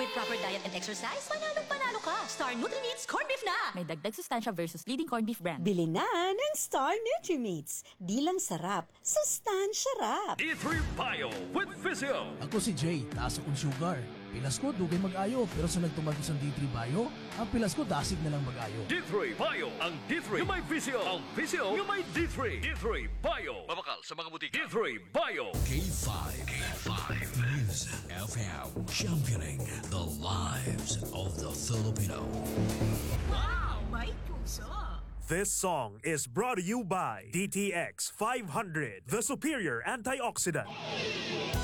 proper diet and exercise, panalo ka. Star Nutri-Meats Corned Beef na! May dagdag sustansya versus leading corned beef brand. Bili na ng Star Nutri-Meats. Di lang sarap, sustansya rap. D3 Bio with Physio. Ako si Jay, taas akong sugar. Pilas ko, dugay mag-ayo. Pero sa nagtumagos ang D3 Bio, ang pilas ko dasig na lang mag-ayo. D3 Bio. Ang D3 yung may Physio. Ang Physio yung may D3. D3 Bio. Mabakal sa mga butika. D3 Bio. K5. News FM. Championing the lives of the Filipino. Wow! May puso! This song is brought to you by DTX 500, the superior antioxidant.